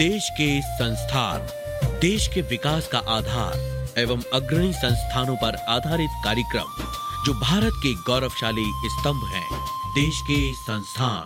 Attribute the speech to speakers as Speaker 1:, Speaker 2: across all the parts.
Speaker 1: देश के संस्थान, देश के विकास का आधार एवं अग्रणी संस्थानों पर आधारित कार्यक्रम जो भारत के गौरवशाली स्तंभ हैं, देश के संस्थान।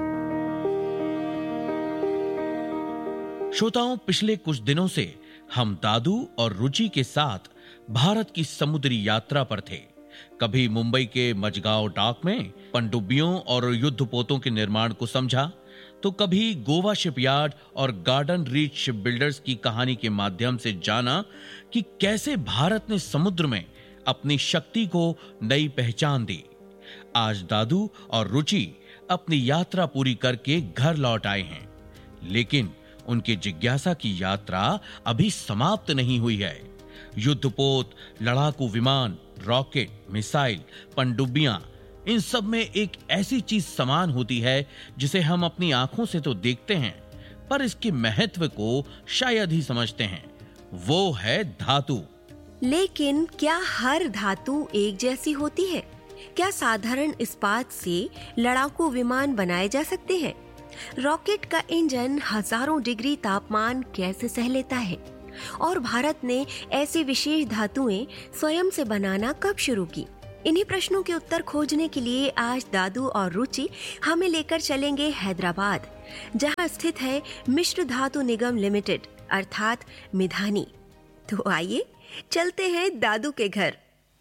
Speaker 1: श्रोताओं, पिछले कुछ दिनों से हम दादू और रुचि के साथ भारत की समुद्री यात्रा पर थे। कभी मुंबई के मझगांव डॉक में पनडुब्बियों और युद्धपोतों के निर्माण को समझा, तो कभी गोवा शिपयार्ड और गार्डन रीच शिप बिल्डर्स की कहानी के माध्यम से जाना कि कैसे भारत ने समुद्र में अपनी शक्ति को नई पहचान दी। आज दादू और रुचि अपनी यात्रा पूरी करके घर लौट आए हैं, लेकिन उनकी जिज्ञासा की यात्रा अभी समाप्त नहीं हुई है। युद्धपोत, लड़ाकू विमान, रॉकेट, मिसाइल, पनडुब्बियां, इन सब में एक ऐसी चीज समान होती है जिसे हम अपनी आंखों से तो देखते हैं, पर इसके महत्व को शायद ही समझते हैं। वो है धातु।
Speaker 2: लेकिन क्या हर धातु एक जैसी होती है? क्या साधारण इस्पात से लड़ाकू विमान बनाए जा सकते हैं? रॉकेट का इंजन हजारों डिग्री तापमान कैसे सह लेता है? और भारत ने ऐसी विशेष धातुएं स्वयं से बनाना कब शुरू की? इन्हीं प्रश्नों के उत्तर खोजने के लिए आज दादू और रुचि हमें लेकर चलेंगे हैदराबाद, जहां स्थित है मिश्र धातु निगम लिमिटेड अर्थात मिधानी। तो आइए चलते हैं दादू के घर।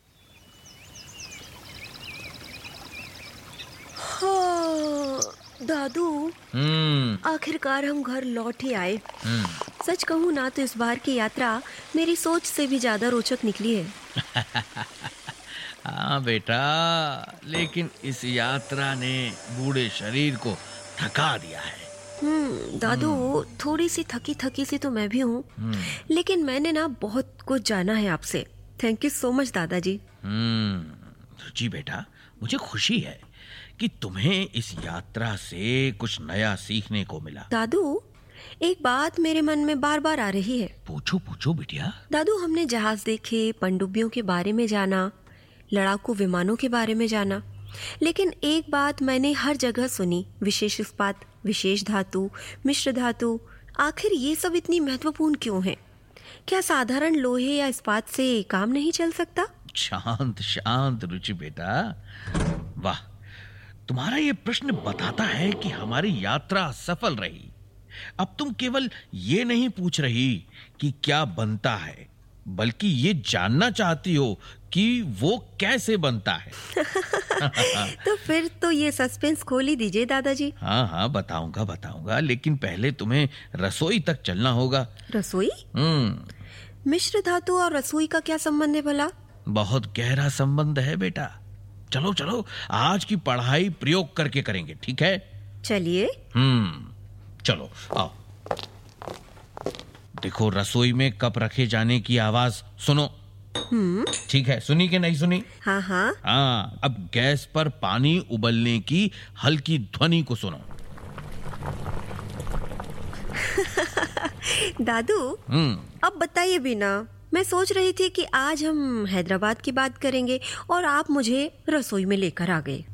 Speaker 2: हाँ, दादू, आखिरकार हम घर लौट ही आए। सच कहूँ ना तो इस बार की यात्रा मेरी सोच से भी ज्यादा रोचक निकली है।
Speaker 3: हाँ बेटा, लेकिन इस यात्रा ने बूढ़े शरीर को थका दिया है।
Speaker 2: दादू, थोड़ी सी थकी सी तो मैं भी हूँ, लेकिन मैंने ना बहुत कुछ जाना है आपसे। थैंक यू सो मच दादाजी।
Speaker 3: रुचि बेटा, मुझे खुशी है कि तुम्हें इस यात्रा से कुछ नया सीखने को मिला।
Speaker 2: दादू, एक बात मेरे मन में बार बार आ रही है।
Speaker 3: पूछो पूछो बिटिया।
Speaker 2: दादू, हमने जहाज देखे, पनडुब्बियों के बारे में जाना, लड़ाकू विमानों के बारे में जाना, लेकिन एक बात मैंने हर जगह सुनी, विशेष इस्पात, विशेष धातु, मिश्र धातु। आखिर ये सब इतनी महत्वपूर्ण क्यों है? क्या साधारण लोहे या इस्पात से काम नहीं चल सकता?
Speaker 3: शांत शांत रुचि बेटा। वाह, तुम्हारा ये प्रश्न बताता है कि हमारी यात्रा सफल रही। अब तुम केवल ये नहीं पूछ रही कि क्या बनता है, बल्कि ये जानना चाहती हो कि वो कैसे बनता है।
Speaker 2: तो फिर तो ये सस्पेंस खोल ही दीजिए दादाजी।
Speaker 3: हाँ, बताऊंगा, लेकिन पहले तुम्हें रसोई तक चलना होगा।
Speaker 2: रसोई? मिश्र धातु और रसोई का क्या संबंध है भला?
Speaker 3: बहुत गहरा संबंध है बेटा। चलो, आज की पढ़ाई प्रयोग करके करेंगे, ठीक है?
Speaker 2: चलिए।
Speaker 3: चलो आओ। देखो, रसोई में कप रखे जाने की आवाज सुनो। ठीक है, सुनी कि नहीं सुनी?
Speaker 2: हाँ।
Speaker 3: अब गैस पर पानी उबलने की हल्की ध्वनि को सुनो।
Speaker 2: दादू, अब बताइए भी ना। मैं सोच रही थी कि आज हम हैदराबाद की बात करेंगे और आप मुझे रसोई में लेकर आ गए।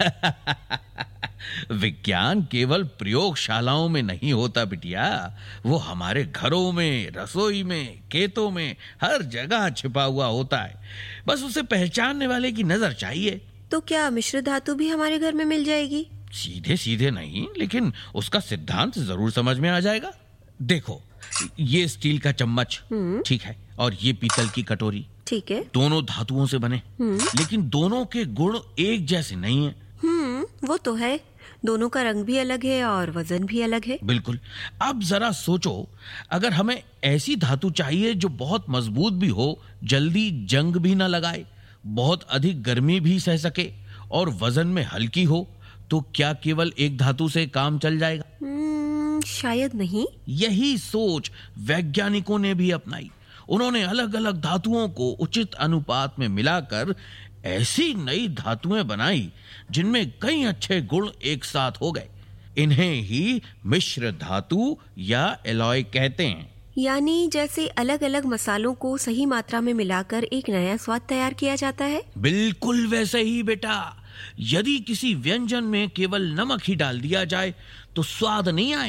Speaker 3: विज्ञान केवल प्रयोगशालाओं में नहीं होता बिटिया, वो हमारे घरों में, रसोई में, खेतों में, हर जगह छिपा हुआ होता है। बस उसे पहचानने वाले की नजर चाहिए।
Speaker 2: तो क्या मिश्र धातु भी हमारे घर में मिल जाएगी?
Speaker 3: सीधे सीधे नहीं, लेकिन उसका सिद्धांत जरूर समझ में आ जाएगा। देखो, ये स्टील का चम्मच, ठीक है, और ये पीतल की कटोरी,
Speaker 2: ठीक है,
Speaker 3: दोनों धातुओं से बने, लेकिन दोनों के गुण एक जैसे नहीं है।
Speaker 2: वो तो है, दोनों का रंग भी अलग है और वजन भी अलग है।
Speaker 3: बिल्कुल। अब जरा सोचो, अगर हमें ऐसी धातु चाहिए जो बहुत मजबूत भी हो, जल्दी जंग भी ना लगाए, बहुत अधिक गर्मी भी सह सके और वजन में हल्की हो, तो क्या केवल एक धातु से काम चल जाएगा?
Speaker 2: शायद नहीं।
Speaker 3: यही सोच वैज्ञानिकों ने भी अपनाई। उन्होंने अलग अलग धातुओं को उचित अनुपात में मिलाकर ऐसी नई धातुएं बनाई जिनमें कई अच्छे गुण एक साथ हो गए। इन्हें ही मिश्र धातु या एलॉय कहते हैं।
Speaker 2: यानी जैसे अलग अलग मसालों को सही मात्रा में मिलाकर एक नया स्वाद तैयार किया जाता है।
Speaker 3: बिल्कुल वैसे ही बेटा। यदि किसी व्यंजन में केवल नमक ही डाल दिया जाए तो स्वाद नहीं आएगा,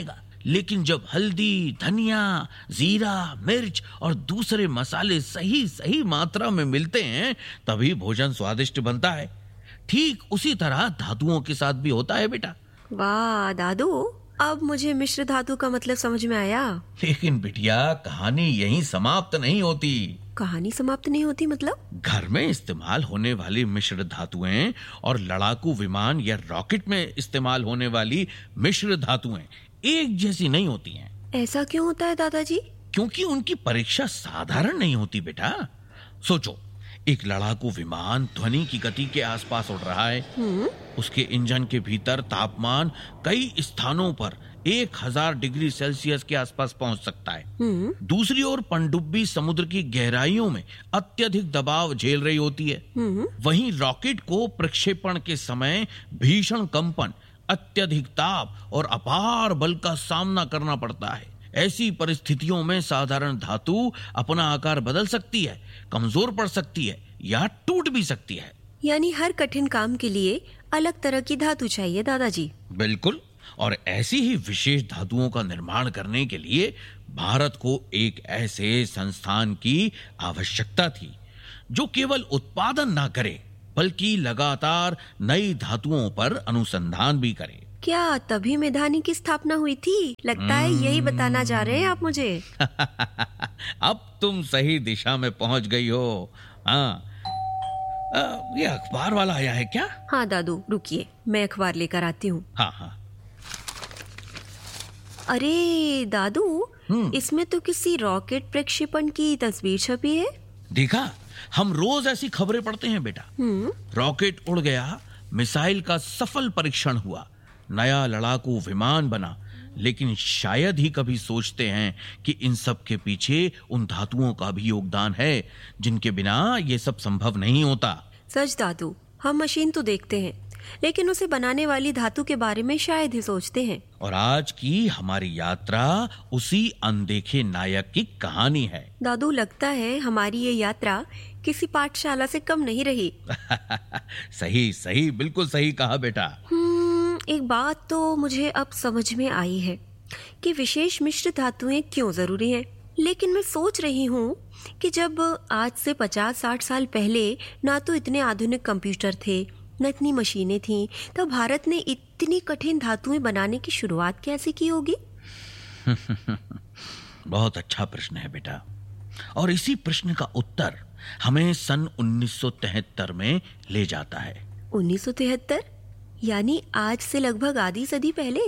Speaker 3: लेकिन जब हल्दी, धनिया, जीरा, मिर्च और दूसरे मसाले सही सही मात्रा में मिलते हैं तभी भोजन स्वादिष्ट बनता है। ठीक उसी तरह धातुओं के साथ भी होता है बेटा।
Speaker 2: वाह दादू, अब मुझे मिश्र धातु का मतलब समझ में आया।
Speaker 3: लेकिन बिटिया, कहानी यहीं समाप्त नहीं होती।
Speaker 2: कहानी समाप्त नहीं होती मतलब?
Speaker 3: घर में इस्तेमाल होने वाली मिश्र धातुएं और लड़ाकू विमान या रॉकेट में इस्तेमाल होने वाली मिश्र धातुएं एक जैसी नहीं होती हैं।
Speaker 2: ऐसा क्यों होता है दादाजी?
Speaker 3: क्योंकि उनकी परीक्षा साधारण नहीं होती बेटा। सोचो, एक लड़ाकू विमान ध्वनि की गति के आसपास उड़ रहा है। उसके इंजन के भीतर तापमान कई स्थानों पर 1000 डिग्री सेल्सियस के आसपास पहुंच सकता है। दूसरी ओर पनडुब्बी समुद्र की गहराइयों में अत्यधिक दबाव झेल रही होती है। वहीं रॉकेट को प्रक्षेपण के समय भीषण कंपन, अत्यधिक ताप और अपार बल का सामना करना पड़ता है। ऐसी परिस्थितियों में साधारण धातु अपना आकार बदल सकती है, कमजोर पड़ सकती है या टूट भी सकती है।
Speaker 2: यानी हर कठिन काम के लिए अलग तरह की धातु चाहिए दादाजी।
Speaker 3: बिल्कुल, और ऐसी ही विशेष धातुओं का निर्माण करने के लिए भारत को एक ऐसे संस्थान की आवश्यकता थी जो केवल उत्पादन ना करे बल्कि लगातार नई धातुओं पर अनुसंधान भी करे।
Speaker 2: क्या तभी मेधानी की स्थापना हुई थी? लगता है यही बताना चाह रहे हैं आप मुझे।
Speaker 3: अब तुम सही दिशा में पहुंच गई हो। हाँ, ये अखबार वाला आया है क्या?
Speaker 2: हाँ दादू, रुकिए, मैं अखबार लेकर आती हूँ।
Speaker 3: हाँ हाँ।
Speaker 2: अरे दादू, इसमें तो किसी रॉकेट प्रक्षेपण की तस्वीर छपी है।
Speaker 3: देखा, हम रोज ऐसी खबरें पढ़ते हैं बेटा। रॉकेट उड़ गया, मिसाइल का सफल परीक्षण हुआ, नया लड़ाकू विमान बना, लेकिन शायद ही कभी सोचते हैं कि इन सब के पीछे उन धातुओं का भी योगदान है जिनके बिना ये सब संभव नहीं होता।
Speaker 2: सच दादू, हम मशीन तो देखते हैं लेकिन उसे बनाने वाली धातु के बारे में शायद ही सोचते हैं।
Speaker 3: और आज की हमारी यात्रा उसी अनदेखे नायक की कहानी है।
Speaker 2: दादू, लगता है हमारी ये यात्रा किसी पाठशाला से कम नहीं रही।
Speaker 3: सही सही, बिल्कुल सही कहा बेटा।
Speaker 2: एक बात तो मुझे अब समझ में आई है कि विशेष मिश्र धातुएं क्यों जरूरी हैं। लेकिन मैं सोच रही हूँ कि जब आज से 50-60 साल पहले ना तो इतने आधुनिक कंप्यूटर थे, न इतनी मशीनें थीं, तब भारत ने इतनी कठिन धातुएं बनाने की शुरुआत कैसे की होगी?
Speaker 3: बहुत अच्छा प्रश्न है बेटा, और इसी प्रश्न का उत्तर हमें सन 1973 में ले जाता है।
Speaker 2: 1973? यानी आज से लगभग आधी सदी पहले।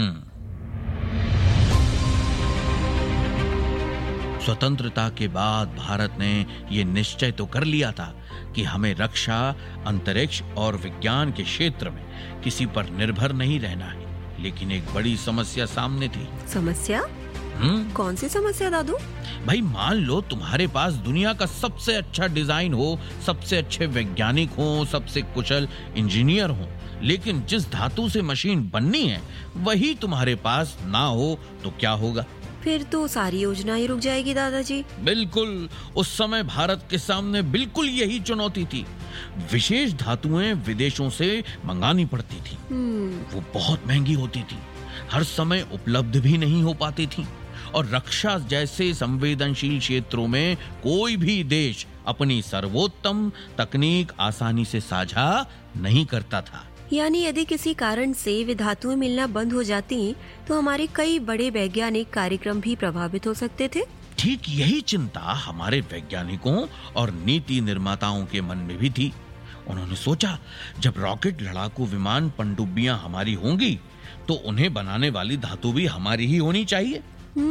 Speaker 3: स्वतंत्रता के बाद भारत ने ये निश्चय तो कर लिया था कि हमें रक्षा, अंतरिक्ष और विज्ञान के क्षेत्र में किसी पर निर्भर नहीं रहना है। लेकिन एक बड़ी समस्या सामने थी।
Speaker 2: समस्या? कौन सी समस्या दादू?
Speaker 3: भाई, मान लो तुम्हारे पास दुनिया का सबसे अच्छा डिजाइन हो, सबसे अच्छे वैज्ञानिक हो, सबसे कुशल इंजीनियर हो, लेकिन जिस धातु से मशीन बननी है वही तुम्हारे पास ना हो तो क्या होगा?
Speaker 2: फिर तो सारी योजना ही रुक जाएगी दादाजी।
Speaker 3: बिल्कुल, उस समय भारत के सामने बिल्कुल यही चुनौती थी। विशेष धातुएं विदेशों से मंगानी पड़ती थी। वो बहुत महंगी होती थी, हर समय उपलब्ध भी नहीं हो पाती थी, और रक्षा जैसे संवेदनशील क्षेत्रों में कोई भी देश अपनी सर्वोत्तम तकनीक आसानी से साझा नहीं करता था।
Speaker 2: यानी यदि किसी कारण से वे धातुएं मिलना बंद हो जाती तो हमारे कई बड़े वैज्ञानिक कार्यक्रम भी प्रभावित हो सकते थे।
Speaker 3: ठीक यही चिंता हमारे वैज्ञानिकों और नीति निर्माताओं के मन में भी थी। उन्होंने सोचा, जब रॉकेट, लड़ाकू विमान, पनडुब्बियां हमारी होंगी तो उन्हें बनाने वाली धातु भी हमारी ही होनी चाहिए।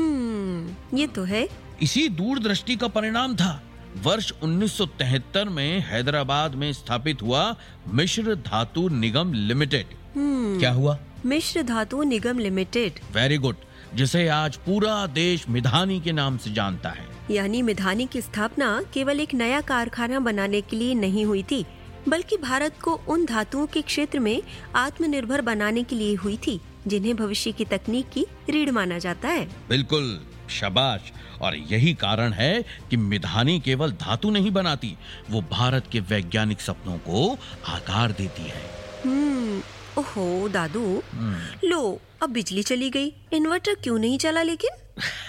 Speaker 2: ये तो है।
Speaker 3: इसी दूरदृष्टि का परिणाम था वर्ष 1973 में हैदराबाद में स्थापित हुआ मिश्र धातु निगम लिमिटेड। क्या हुआ?
Speaker 2: मिश्र धातु निगम लिमिटेड।
Speaker 3: वेरी गुड, जिसे आज पूरा देश मिधानी के नाम से जानता है।
Speaker 2: यानी मिधानी की स्थापना केवल एक नया कारखाना बनाने के लिए नहीं हुई थी, बल्कि भारत को उन धातुओं के क्षेत्र में आत्मनिर्भर बनाने के लिए हुई थी जिन्हें भविष्य की तकनीक की रीढ़ माना जाता है।
Speaker 3: बिल्कुल, शाबाश। और यही कारण है कि मिधानी केवल धातु नहीं बनाती, वो भारत के वैज्ञानिक सपनों को आकार देती है।
Speaker 2: ओहो दादू, लो अब बिजली चली गई, इन्वर्टर क्यों नहीं चला लेकिन?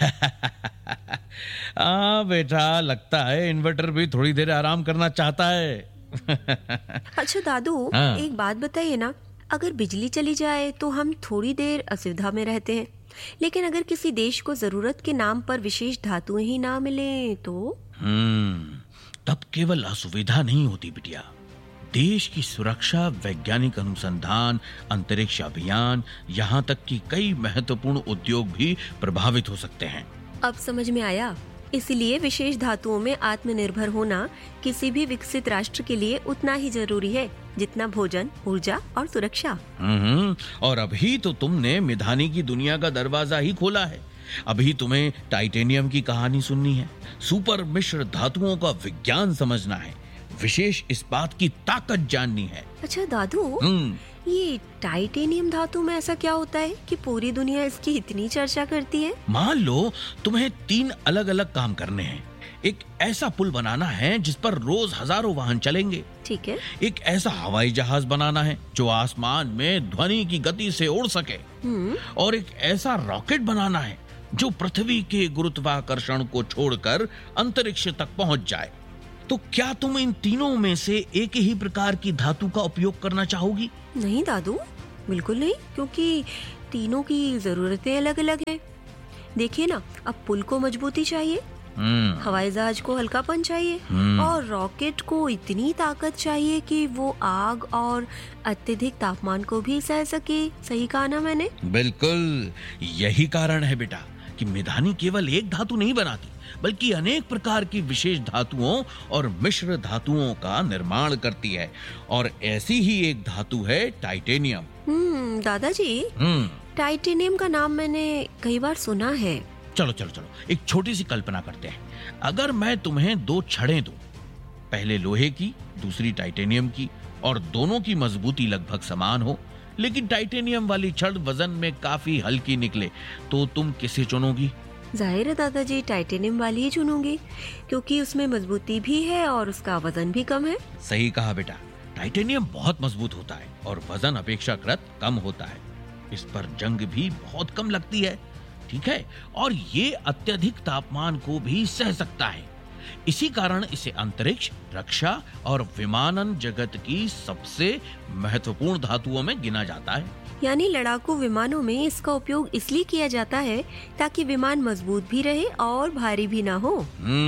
Speaker 3: बेटा, लगता है इन्वर्टर भी थोड़ी देर आराम करना चाहता है।
Speaker 2: अच्छा दादू,
Speaker 3: हाँ।
Speaker 2: एक बात बताइए ना, अगर बिजली चली जाए तो हम थोड़ी देर असुविधा में रहते हैं, लेकिन अगर किसी देश को जरूरत के नाम पर विशेष धातुएं ही ना मिले तो?
Speaker 3: तब केवल असुविधा नहीं होती बिटिया, देश की सुरक्षा, वैज्ञानिक अनुसंधान, अंतरिक्ष अभियान, यहाँ तक कि कई महत्वपूर्ण उद्योग भी प्रभावित हो सकते हैं।
Speaker 2: अब समझ में आया। इसलिए विशेष धातुओं में आत्मनिर्भर होना किसी भी विकसित राष्ट्र के लिए उतना ही जरूरी है जितना भोजन, ऊर्जा और सुरक्षा।
Speaker 3: और अभी तो तुमने मिधानी की दुनिया का दरवाजा ही खोला है। अभी तुम्हें टाइटेनियम की कहानी सुननी है, सुपर मिश्र धातुओं का विज्ञान समझना है, विशेष इस्पात की ताकत जाननी है।
Speaker 2: अच्छा दादू, ये टाइटेनियम धातु में ऐसा क्या होता है कि पूरी दुनिया इसकी इतनी चर्चा करती है?
Speaker 3: मान लो तुम्हें 3 अलग अलग काम करने हैं। एक ऐसा पुल बनाना है जिस पर रोज हजारों वाहन चलेंगे।
Speaker 2: ठीक है।
Speaker 3: एक ऐसा हवाई जहाज बनाना है जो आसमान में ध्वनि की गति से उड़ सके। और एक ऐसा रॉकेट बनाना है जो पृथ्वी के गुरुत्वाकर्षण को छोड़कर अंतरिक्ष तक पहुंच जाए। तो क्या तुम इन तीनों में से एक ही प्रकार की धातु का उपयोग करना चाहोगी?
Speaker 2: नहीं दादू, बिल्कुल नहीं, क्योंकि तीनों की जरूरतें अलग अलग हैं। देखिए ना, अब पुल को मजबूती चाहिए, हवाई जहाज को हल्कापन चाहिए, और रॉकेट को इतनी ताकत चाहिए कि वो आग और अत्यधिक तापमान को भी सह सके। सही कहा ना मैंने?
Speaker 3: बिल्कुल, यही कारण है बेटा कि मिधानी केवल एक धातु नहीं बनाती, बल्कि अनेक प्रकार की विशेष धातुओं और मिश्र धातुओं का निर्माण करती है। और ऐसी ही एक धातु है टाइटेनियम।
Speaker 2: दादाजी, टाइटेनियम का नाम मैंने कई बार सुना है।
Speaker 3: चलो एक छोटी सी कल्पना करते हैं। अगर मैं तुम्हें 2 छड़ें दूं, पहले लोहे की, दूसरी टाइटेनियम की, और दोनों की मजबूती लगभग समान हो, लेकिन टाइटेनियम वाली छड़ वजन में काफी हल्की निकले, तो तुम किसे चुनोगी?
Speaker 2: जाहिर है दादाजी, टाइटेनियम वाली ही चुनूंगी, क्योंकि उसमें मजबूती भी है और उसका वजन भी कम है।
Speaker 3: सही कहा बेटा, टाइटेनियम बहुत मजबूत होता है और वजन अपेक्षाकृत कम होता है। इस पर जंग भी बहुत कम लगती है, ठीक है, और ये अत्यधिक तापमान को भी सह सकता है। इसी कारण इसे अंतरिक्ष, रक्षा और विमानन जगत की सबसे महत्वपूर्ण धातुओं में गिना जाता है।
Speaker 2: यानी लड़ाकू विमानों में इसका उपयोग इसलिए किया जाता है ताकि विमान मजबूत भी रहे और भारी भी ना हो।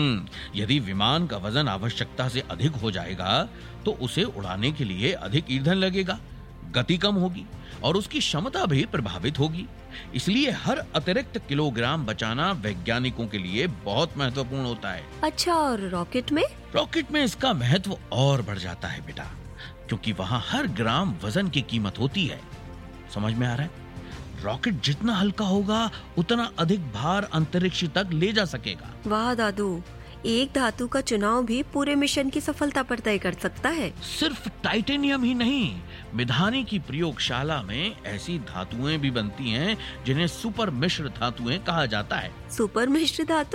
Speaker 3: यदि विमान का वजन आवश्यकता से अधिक हो जाएगा तो उसे उड़ाने के लिए अधिक ईंधन लगेगा, गति कम होगी और उसकी क्षमता भी प्रभावित होगी। इसलिए हर अतिरिक्त किलोग्राम बचाना वैज्ञानिकों के लिए बहुत महत्वपूर्ण होता है।
Speaker 2: अच्छा, और रॉकेट में?
Speaker 3: रॉकेट में इसका महत्व और बढ़ जाता है बेटा, क्योंकि वहाँ हर ग्राम वजन की कीमत होती है। समझ में आ रहा है? रॉकेट जितना हल्का होगा उतना अधिक भार अंतरिक्ष तक ले जा सकेगा।
Speaker 2: वाह दादू, एक धातु का चुनाव भी पूरे मिशन की सफलता पर तय कर सकता है।
Speaker 3: सिर्फ टाइटेनियम ही नहीं, मिधानी की प्रयोगशाला में ऐसी धातुएं भी बनती हैं जिन्हें सुपर मिश्र धातुएं कहा जाता है।
Speaker 2: सुपर मिश्र धातु?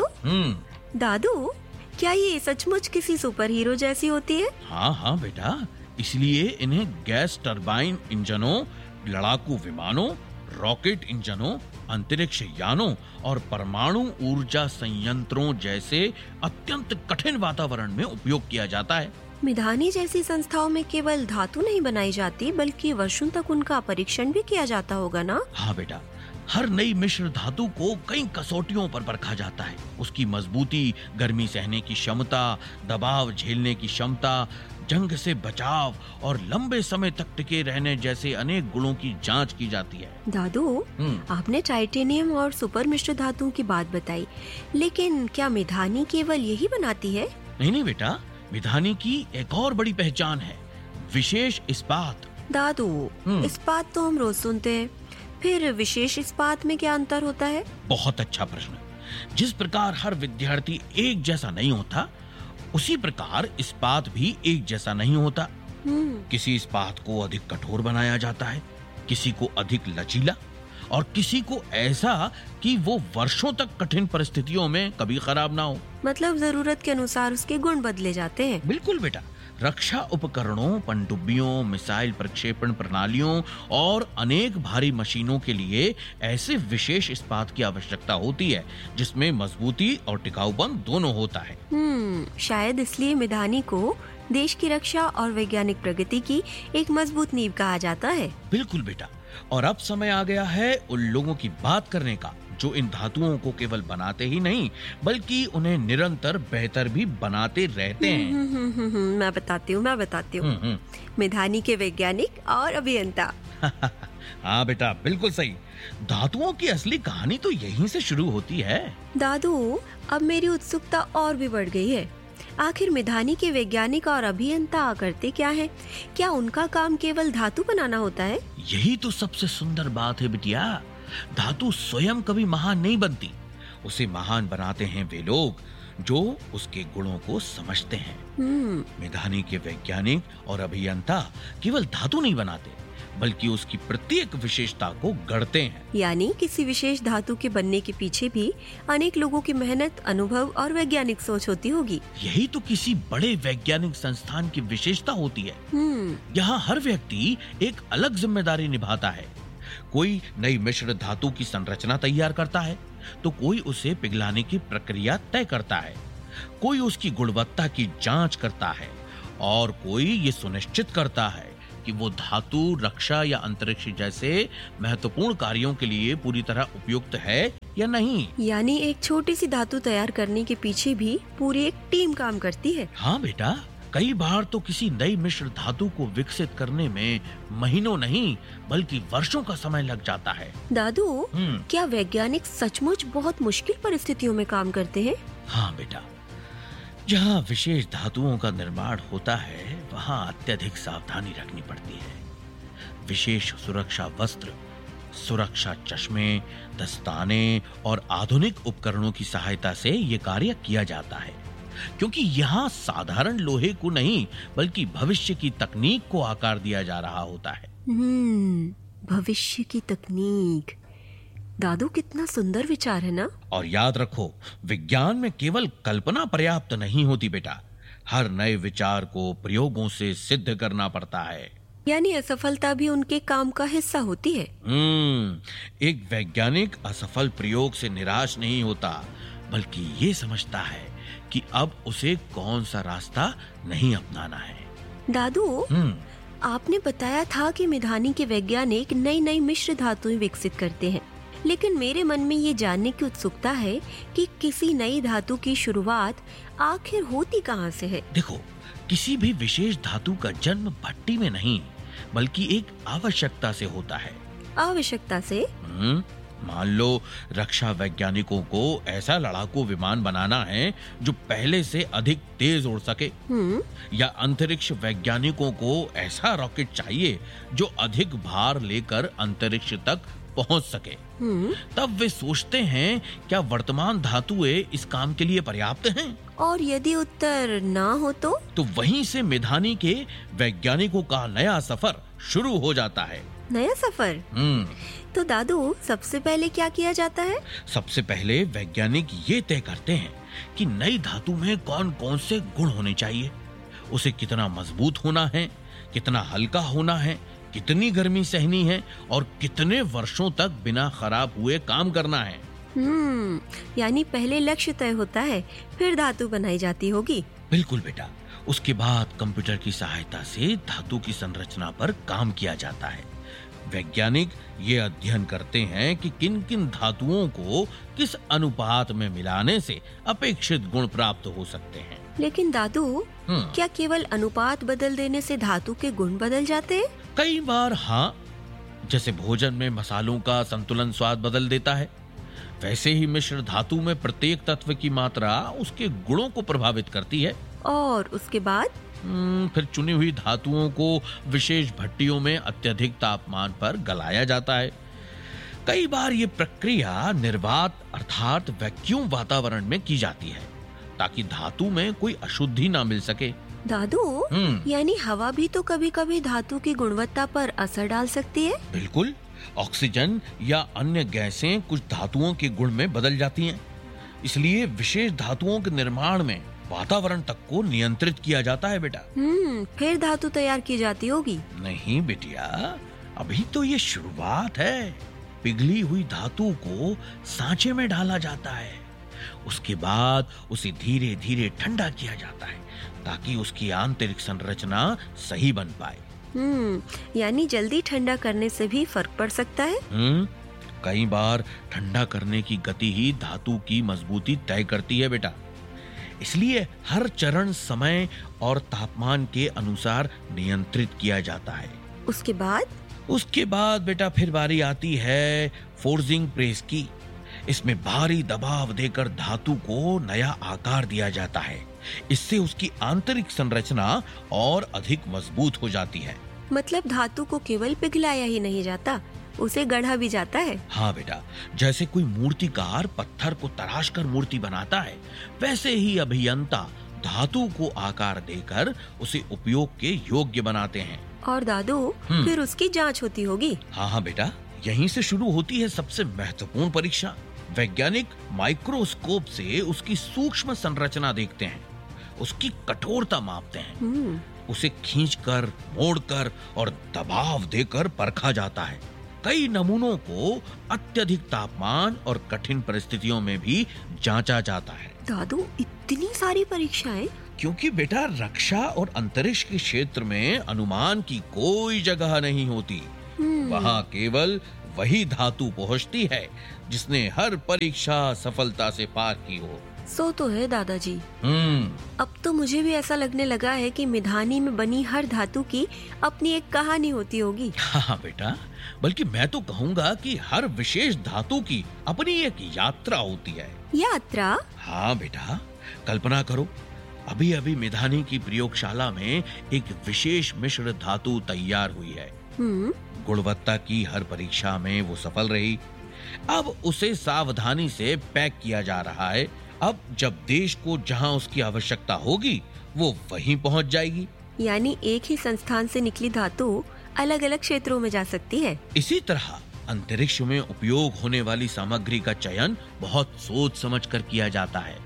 Speaker 2: दादू, क्या ये सचमुच किसी सुपर हीरो जैसी होती है?
Speaker 3: हाँ बेटा, इसलिए इन्हें गैस टरबाइन इंजनों, लड़ाकू विमानों, रॉकेट इंजनों, अंतरिक्ष यानों और परमाणु ऊर्जा संयंत्रों जैसे अत्यंत कठिन वातावरण में उपयोग किया जाता है।
Speaker 2: मिधानी जैसी संस्थाओं में केवल धातु नहीं बनाई जाती, बल्कि वर्षों तक उनका परीक्षण भी किया जाता होगा ना?
Speaker 3: हाँ बेटा, हर नई मिश्र धातु को कई कसौटियों पर परखा जाता है। उसकी मजबूती, गर्मी सहने की क्षमता, दबाव झेलने की क्षमता, जंग से बचाव और लंबे समय तक टिके रहने जैसे अनेक गुणों की जांच की जाती है।
Speaker 2: दादू, आपने टाइटेनियम और सुपर मिश्र धातुओं की बात बताई, लेकिन क्या मिधानी केवल यही बनाती है?
Speaker 3: नहीं बेटा, मिधानी की एक और बड़ी पहचान है, विशेष इस्पात।
Speaker 2: दादू, इस्पात तो हम रोज सुनते हैं, फिर विशेष इस्पात में क्या अंतर होता है?
Speaker 3: बहुत अच्छा प्रश्न। जिस प्रकार हर विद्यार्थी एक जैसा नहीं होता, उसी प्रकार इस्पात भी एक जैसा नहीं होता। किसी इस्पात को अधिक कठोर बनाया जाता है, किसी को अधिक लचीला और किसी को ऐसा कि वो वर्षों तक कठिन परिस्थितियों में कभी खराब ना हो।
Speaker 2: मतलब जरूरत के अनुसार उसके गुण बदले जाते हैं।
Speaker 3: बिल्कुल बेटा,
Speaker 1: रक्षा उपकरणों, पनडुब्बियों, मिसाइल प्रक्षेपण प्रणालियों और अनेक भारी मशीनों के लिए ऐसे विशेष इस्पात की आवश्यकता होती है जिसमें मजबूती और टिकाऊपन दोनों होता है।
Speaker 2: शायद इसलिए मिधानी को देश की रक्षा और वैज्ञानिक प्रगति की एक मजबूत नींव कहा जाता है।
Speaker 1: बिल्कुल बेटा। और अब समय आ गया है उन लोगों की बात करने का जो इन धातुओं को केवल बनाते ही नहीं बल्कि उन्हें निरंतर बेहतर भी बनाते रहते हैं।
Speaker 2: मैं बताती हूँ। मिधानी के वैज्ञानिक और अभियंता।
Speaker 1: हाँ बेटा, बिल्कुल सही। धातुओं की असली कहानी तो यहीं से शुरू होती है।
Speaker 2: दादू, अब मेरी उत्सुकता और भी बढ़ गई है। आखिर मिधानी के वैज्ञानिक और अभियंता करते क्या है? क्या उनका काम केवल धातु बनाना होता है?
Speaker 1: यही तो सबसे सुंदर बात है बिटिया। धातु स्वयं कभी महान नहीं बनती, उसे महान बनाते हैं वे लोग जो उसके गुणों को समझते हैं। मिधानी के वैज्ञानिक और अभियंता केवल धातु नहीं बनाते बल्कि उसकी प्रत्येक विशेषता को गढ़ते हैं।
Speaker 2: यानी किसी विशेष धातु के बनने के पीछे भी अनेक लोगों की मेहनत, अनुभव और वैज्ञानिक सोच होती होगी।
Speaker 1: यही तो किसी बड़े वैज्ञानिक संस्थान की विशेषता होती है। यहाँ हर व्यक्ति एक अलग जिम्मेदारी निभाता है। कोई नई मिश्र धातु की संरचना तैयार करता है तो कोई उसे पिघलाने की प्रक्रिया तय करता है, कोई उसकी गुणवत्ता की जांच करता है और कोई ये सुनिश्चित करता है कि वो धातु रक्षा या अंतरिक्ष जैसे महत्वपूर्ण कार्यों के लिए पूरी तरह उपयुक्त है या नहीं।
Speaker 2: यानी एक छोटी सी धातु तैयार करने के पीछे भी पूरी एक टीम काम करती है।
Speaker 1: हाँ बेटा, कई बार तो किसी नई मिश्र धातु को विकसित करने में महीनों नहीं बल्कि वर्षों का समय लग जाता है।
Speaker 2: दादू, क्या वैज्ञानिक सचमुच बहुत मुश्किल परिस्थितियों में काम करते हैं?
Speaker 1: हाँ बेटा, जहाँ विशेष धातुओं का निर्माण होता है वहाँ अत्यधिक सावधानी रखनी पड़ती है। विशेष सुरक्षा वस्त्र, सुरक्षा चश्मे, दस्ताने और आधुनिक उपकरणों की सहायता से ये कार्य किया जाता है, क्योंकि यहाँ साधारण लोहे को नहीं बल्कि भविष्य की तकनीक को आकार दिया जा रहा होता है।
Speaker 2: भविष्य की तकनीक। दादू, कितना सुंदर विचार है ना?
Speaker 1: और याद रखो, विज्ञान में केवल कल्पना पर्याप्त नहीं होती बेटा, हर नए विचार को प्रयोगों से सिद्ध करना पड़ता है।
Speaker 2: यानी असफलता भी उनके काम का हिस्सा होती है।
Speaker 1: एक वैज्ञानिक असफल प्रयोग से निराश नहीं होता बल्कि ये समझता है कि अब उसे कौन सा रास्ता नहीं अपनाना है।
Speaker 2: दादू, आपने बताया था कि मिधानी के वैज्ञानिक नई नई मिश्र धातुएं विकसित करते हैं, लेकिन मेरे मन में ये जानने की उत्सुकता है कि किसी नई धातु की शुरुआत आखिर होती कहाँ से है?
Speaker 1: देखो, किसी भी विशेष धातु का जन्म भट्टी में नहीं बल्कि एक आवश्यकता से होता है।
Speaker 2: आवश्यकता से?
Speaker 1: मान लो रक्षा वैज्ञानिकों को ऐसा लड़ाकू विमान बनाना है जो पहले से अधिक तेज उड़ सके, या अंतरिक्ष वैज्ञानिकों को ऐसा रॉकेट चाहिए जो अधिक भार लेकर अंतरिक्ष तक पहुंच सके। तब वे सोचते हैं क्या वर्तमान धातुएं इस काम के लिए पर्याप्त हैं?
Speaker 2: और यदि उत्तर ना हो तो
Speaker 1: वहीं से मिधानी के वैज्ञानिकों का नया सफर शुरू हो जाता है।
Speaker 2: नया सफर? तो दादू, सबसे पहले क्या किया जाता है?
Speaker 1: सबसे पहले वैज्ञानिक ये तय करते हैं कि नई धातु में कौन कौन से गुण होने चाहिए, उसे कितना मजबूत होना है, कितना हल्का होना है, कितनी गर्मी सहनी है और कितने वर्षों तक बिना खराब हुए काम करना है।
Speaker 2: यानी पहले लक्ष्य तय होता है, फिर धातु बनाई जाती होगी।
Speaker 1: बिल्कुल बेटा। उसके बाद कंप्यूटर की सहायता से धातु की संरचना पर काम किया जाता है। वैज्ञानिक ये अध्ययन करते हैं कि किन किन धातुओं को किस अनुपात में मिलाने से अपेक्षित गुण प्राप्त हो सकते हैं।
Speaker 2: लेकिन दादू, क्या केवल अनुपात बदल देने से धातु के गुण बदल जाते हैं?
Speaker 1: कई बार हाँ, जैसे भोजन में मसालों का संतुलन स्वाद बदल देता है, वैसे ही मिश्र धातु में प्रत्येक तत्व की मात्रा उसके गुणों को प्रभावित करती है।
Speaker 2: और उसके बाद
Speaker 1: फिर चुनी हुई धातुओं को विशेष भट्टियों में अत्यधिक तापमान पर गलाया जाता है। कई बार ये प्रक्रिया निर्वात अर्थात वैक्यूम वातावरण में की जाती है ताकि धातु में कोई अशुद्धि ना मिल सके।
Speaker 2: दादू, यानी हवा भी तो कभी कभी धातु की गुणवत्ता पर असर डाल सकती है?
Speaker 1: बिल्कुल। ऑक्सीजन या अन्य गैसें कुछ धातुओं के गुण में बदल जाती हैं। इसलिए विशेष धातुओं के निर्माण में
Speaker 3: वातावरण तक को नियंत्रित किया जाता है बेटा।
Speaker 2: फिर धातु तैयार की जाती होगी।
Speaker 3: नहीं बेटिया, अभी तो ये शुरुआत है। पिघली हुई धातु को सांचे में डाला जाता है, उसके बाद उसे धीरे धीरे ठंडा किया जाता है ताकि उसकी आंतरिक संरचना सही बन पाए।
Speaker 2: यानी जल्दी ठंडा करने से भी फर्क पड़ सकता है।
Speaker 3: कई बार ठंडा करने की गति ही धातु की मजबूती तय करती है बेटा। इसलिए हर चरण समय और तापमान के अनुसार नियंत्रित किया जाता है।
Speaker 2: उसके
Speaker 3: बाद बेटा फिर बारी आती है फोर्जिंग प्रेस की। इसमें भारी दबाव देकर धातु को नया आकार दिया जाता है। इससे उसकी आंतरिक संरचना और अधिक मजबूत हो जाती है।
Speaker 2: मतलब धातु को केवल पिघलाया ही नहीं जाता, उसे गढ़ा भी जाता है।
Speaker 3: हाँ बेटा, जैसे कोई मूर्तिकार पत्थर को तराश कर मूर्ति बनाता है, वैसे ही अभियंता धातु को आकार देकर उसे उपयोग के योग्य बनाते हैं।
Speaker 2: और दादू, फिर उसकी जांच होती होगी।
Speaker 3: हाँ बेटा, यहीं से शुरू होती है सबसे महत्वपूर्ण परीक्षा। वैज्ञानिक माइक्रोस्कोप से उसकी सूक्ष्म संरचना देखते हैं, उसकी कठोरता मापते हैं, उसे खींचकर, मोड़कर और दबाव देकर परखा जाता है। कई नमूनों को अत्यधिक तापमान और कठिन परिस्थितियों में भी जांचा जाता है।
Speaker 2: दादू, इतनी सारी परीक्षाएं?
Speaker 3: क्योंकि बेटा रक्षा और अंतरिक्ष के क्षेत्र में अनुमान की कोई जगह नहीं होती। वहाँ केवल वही धातु पहुँचती है जिसने हर परीक्षा सफलता से पार की हो।
Speaker 2: सो तो है दादाजी। अब तो मुझे भी ऐसा लगने लगा है कि मिधानी में बनी हर धातु की अपनी एक कहानी होती होगी।
Speaker 3: हाँ बेटा, बल्कि मैं तो कहूँगा कि हर विशेष धातु की अपनी एक यात्रा होती है।
Speaker 2: यात्रा?
Speaker 3: हाँ बेटा, कल्पना करो, अभी अभी मिधानी की प्रयोगशाला में एक विशेष मिश्र धातु तैयार हुई है। गुणवत्ता की हर परीक्षा में वो सफल रही। अब उसे सावधानी से पैक किया जा रहा है। अब जब देश को जहां उसकी आवश्यकता होगी वो वहीं पहुंच जाएगी।
Speaker 2: यानी एक ही संस्थान से निकली धातु अलग अलग क्षेत्रों में जा सकती है।
Speaker 3: इसी तरह अंतरिक्ष में उपयोग होने वाली सामग्री का चयन बहुत सोच समझ कर किया जाता है।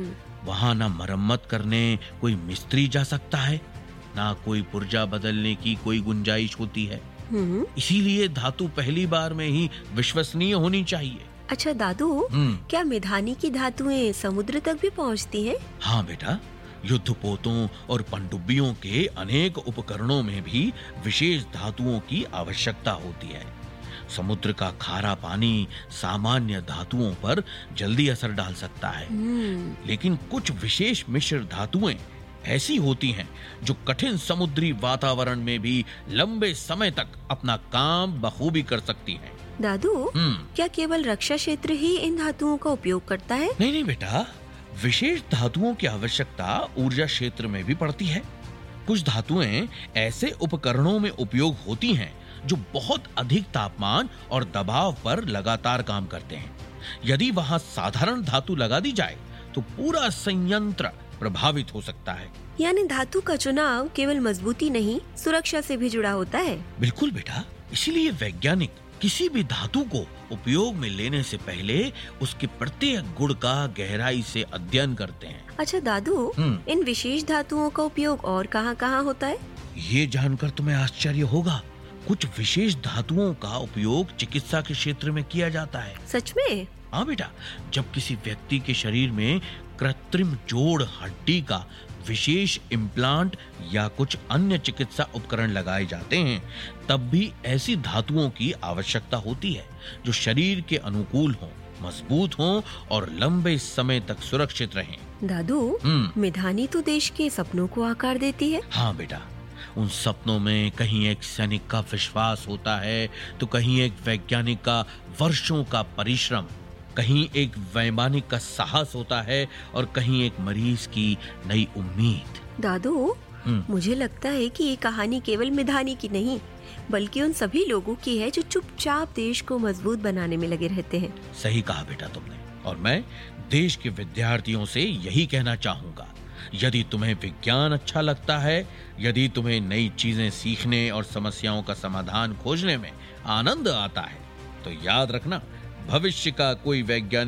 Speaker 3: वहाँ ना मरम्मत करने कोई मिस्त्री जा सकता है, ना कोई पुर्जा बदलने की कोई गुंजाइश होती है। इसीलिए धातु पहली बार में ही विश्वसनीय होनी चाहिए।
Speaker 2: अच्छा दादू, क्या मिधानी की धातुएं समुद्र तक भी पहुंचती हैं?
Speaker 3: हाँ बेटा, युद्धपोतों और पनडुब्बियों के अनेक उपकरणों में भी विशेष धातुओं की आवश्यकता होती है। समुद्र का खारा पानी सामान्य धातुओं पर जल्दी असर डाल सकता है, लेकिन कुछ विशेष मिश्र धातुएं ऐसी होती हैं जो कठिन समुद्री वातावरण में भी लंबे समय तक अपना काम बखूबी कर सकती हैं।
Speaker 2: दादू, क्या केवल रक्षा क्षेत्र ही इन धातुओं का उपयोग करता है?
Speaker 3: नहीं बेटा, विशेष धातुओं की आवश्यकता ऊर्जा क्षेत्र में भी पड़ती है। कुछ धातुएं ऐसे उपकरणों में उपयोग होती हैं जो बहुत अधिक तापमान और दबाव पर लगातार काम करते हैं। यदि वहां साधारण धातु लगा दी जाए तो पूरा संयंत्र प्रभावित हो सकता है।
Speaker 2: यानी धातु का चुनाव केवल मजबूती नहीं, सुरक्षा से भी जुड़ा होता है।
Speaker 3: बिल्कुल बेटा, इसीलिए वैज्ञानिक किसी भी धातु को उपयोग में लेने से पहले उसके प्रत्येक गुण का गहराई से अध्ययन करते हैं।
Speaker 2: अच्छा दादू, इन विशेष धातुओं का उपयोग और कहाँ-कहाँ होता है?
Speaker 3: ये जानकर तुम्हें आश्चर्य होगा, कुछ विशेष धातुओं का उपयोग चिकित्सा के क्षेत्र में किया जाता है।
Speaker 2: सच में?
Speaker 3: हाँ बेटा, जब किसी व्यक्ति के शरीर में कृत्रिम जोड़ हड्डी का विशेष इम्प्लांट या कुछ अन्य चिकित्सा उपकरण लगाए जाते हैं, तब भी ऐसी धातुओं की आवश्यकता होती है जो शरीर के अनुकूल हों, मजबूत हों और लंबे समय तक सुरक्षित रहें।
Speaker 2: दादू, मिधानी तो देश के सपनों को आकार देती है।
Speaker 3: हाँ बेटा, उन सपनों में कहीं एक सैनिक का विश्वास होता है तो कहीं एक वैज्ञानिक का वर्षों का परिश्रम, कहीं एक वैमानिक का साहस होता है और कहीं एक मरीज की नई उम्मीद।
Speaker 2: दादू, मुझे लगता है कि ये कहानी केवल मिधानी की नहीं, बल्कि उन सभी लोगों की है जो चुपचाप देश को मजबूत बनाने में लगे रहते हैं।
Speaker 3: सही कहा बेटा तुमने, और मैं देश के विद्यार्थियों से यही कहना चाहूंगा, यदि तुम्हें विज्ञान अच्छा लगता है, यदि तुम्हें नई चीजें सीखने और समस्याओं का समाधान खोजने में आनंद आता है, तो याद रखना, भविष्य का कोई वैज्ञानिक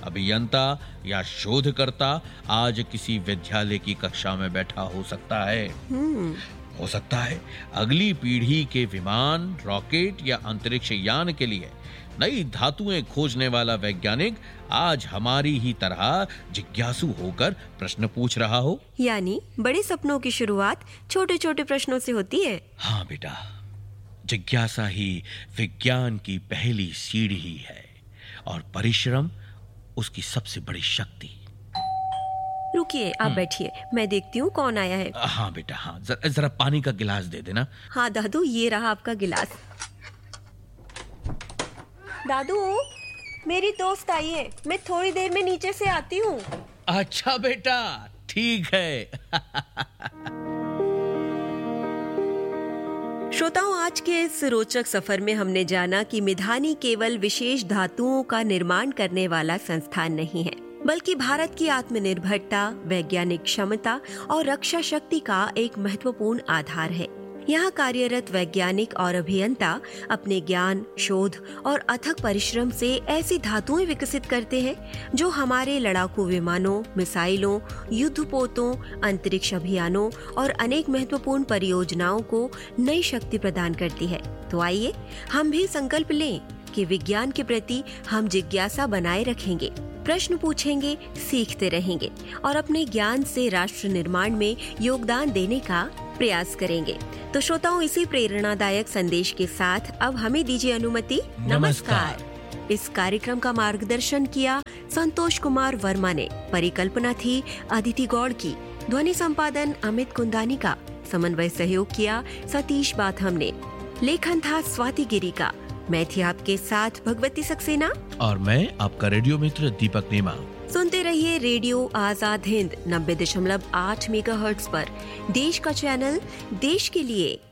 Speaker 1: अभियंता या शोधकर्ता आज किसी विद्यालय की कक्षा में बैठा हो सकता है। हो सकता है अगली पीढ़ी के विमान, रॉकेट या अंतरिक्ष यान के लिए नई धातुएं खोजने वाला वैज्ञानिक आज हमारी ही तरह जिज्ञासु होकर प्रश्न पूछ रहा हो।
Speaker 2: यानी बड़े सपनों की शुरुआत छोटे छोटे प्रश्नों से होती है।
Speaker 1: हाँ बेटा, जिज्ञासा ही विज्ञान की पहली सीढ़ी है और परिश्रम उसकी सबसे बड़ी शक्ति।
Speaker 2: रुकिए, आप बैठिए, मैं देखती हूँ कौन आया है।
Speaker 1: हाँ बेटा, हाँ, जरा पानी का गिलास दे देना।
Speaker 2: हाँ दादू, ये रहा आपका गिलास। दादू, मेरी दोस्त आई है, मैं थोड़ी देर में नीचे से आती हूँ।
Speaker 1: अच्छा बेटा, ठीक है।
Speaker 2: श्रोताओं, आज के इस रोचक सफर में हमने जाना कि मिधानी केवल विशेष धातुओं का निर्माण करने वाला संस्थान नहीं है, बल्कि भारत की आत्मनिर्भरता, वैज्ञानिक क्षमता और रक्षा शक्ति का एक महत्वपूर्ण आधार है। यहाँ कार्यरत वैज्ञानिक और अभियंता अपने ज्ञान, शोध और अथक परिश्रम से ऐसी धातुएं विकसित करते हैं जो हमारे लड़ाकू विमानों, मिसाइलों, युद्धपोतों, अंतरिक्ष अभियानों और अनेक महत्वपूर्ण परियोजनाओं को नई शक्ति प्रदान करती है। तो आइए हम भी संकल्प लें कि विज्ञान के प्रति हम जिज्ञासा बनाए रखेंगे, प्रश्न पूछेंगे, सीखते रहेंगे और अपने ज्ञान से राष्ट्र निर्माण में योगदान देने का प्रयास करेंगे। तो श्रोताओं, इसी प्रेरणादायक संदेश के साथ अब हमें दीजिए अनुमति। नमस्कार। इस कार्यक्रम का मार्गदर्शन किया संतोष कुमार वर्मा ने। परिकल्पना थी अदिति गौड़ की। ध्वनि संपादन अमित कुंदानी का। समन्वय सहयोग किया सतीश बाथम ने। लेखन था स्वाति गिरी का। मैं थी आपके साथ भगवती सक्सेना
Speaker 1: और मैं आपका रेडियो मित्र दीपक नेमा।
Speaker 2: सुनते रहिए रेडियो आजाद हिंद 90.8 मेगाहर्ट्ज पर। देश का चैनल, देश के लिए।